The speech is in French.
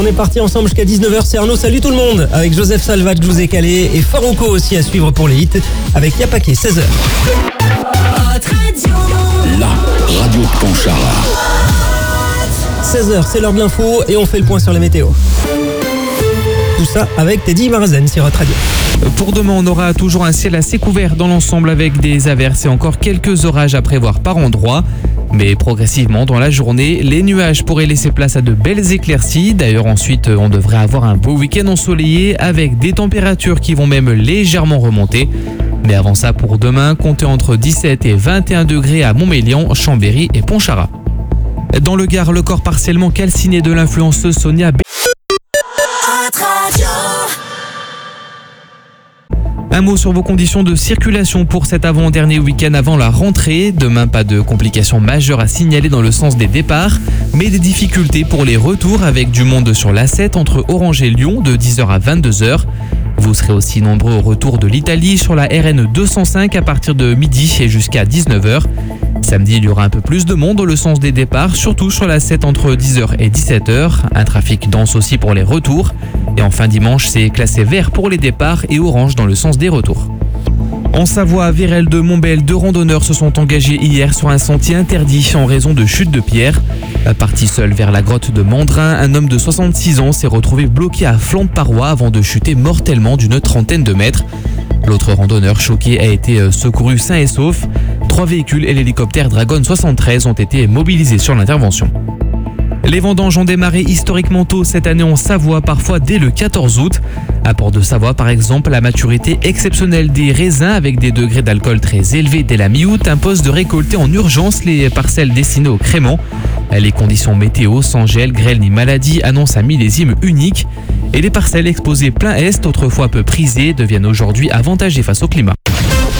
est parti ensemble jusqu'à 19h, c'est Arnaud, salut tout le monde. Avec Joseph Salvat que je vous ai calé et Farouko aussi à suivre pour les hits avec Yapaké, 16h. La radio de Pontcharra. 16h, c'est l'heure de l'info et on fait le point sur la météo. Tout ça avec Teddy Marazen sur votre radio. Pour demain, on aura toujours un ciel assez couvert dans l'ensemble avec des averses et encore quelques orages à prévoir par endroits. Mais progressivement, dans la journée, les nuages pourraient laisser place à de belles éclaircies. D'ailleurs, ensuite, on devrait avoir un beau week-end ensoleillé avec des températures qui vont même légèrement remonter. Mais avant ça, pour demain, comptez entre 17 et 21 degrés à Montmélian, Chambéry et Pontcharra. Dans le Gard, le corps partiellement calciné de l'influenceuse Sonia B. Un mot sur vos conditions de circulation pour cet avant-dernier week-end avant la rentrée. Demain, pas de complications majeures à signaler dans le sens des départs, mais des difficultés pour les retours avec du monde sur l'A7 entre Orange et Lyon de 10h à 22h. Vous serez aussi nombreux au retour de l'Italie sur la RN 205 à partir de midi et jusqu'à 19h. Samedi, il y aura un peu plus de monde dans le sens des départs, surtout sur la 7 entre 10h et 17h. Un trafic dense aussi pour les retours. Et enfin dimanche, c'est classé vert pour les départs et orange dans le sens des retours. En Savoie, à Vérel de Montbel, 2 randonneurs se sont engagés hier sur un sentier interdit en raison de chutes de pierres. Parti seul vers la grotte de Mandrin, un homme de 66 ans s'est retrouvé bloqué à flanc de paroi avant de chuter mortellement d'une trentaine de mètres. L'autre randonneur choqué a été secouru sain et sauf. 3 véhicules et l'hélicoptère Dragon 73 ont été mobilisés sur l'intervention. Les vendanges ont démarré historiquement tôt cette année en Savoie, parfois dès le 14 août. À Port-de-Savoie, par exemple, la maturité exceptionnelle des raisins avec des degrés d'alcool très élevés dès la mi-août impose de récolter en urgence les parcelles destinées au crément. Les conditions météo, sans gel, grêle ni maladie, annoncent un millésime unique. Et les parcelles exposées plein est, autrefois peu prisées, deviennent aujourd'hui avantagées face au climat.